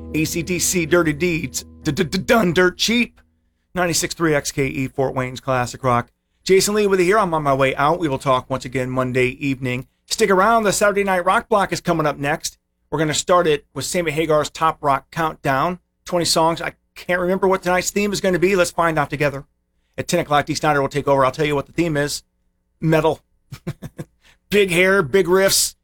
AC/DC Dirty Deeds, Done Dirt Cheap. 96.3 XKE Fort Wayne's Classic Rock. Jason Lee with you here. I'm on my way out. We will talk once again Monday evening. Stick around. The Saturday Night Rock Block is coming up next. We're going to start it with Sammy Hagar's Top Rock Countdown. 20 songs. I can't remember what tonight's theme is going to be. Let's find out together. At 10 o'clock, Dee Snyder will take over. I'll tell you what the theme is. Metal. Big hair, big riffs,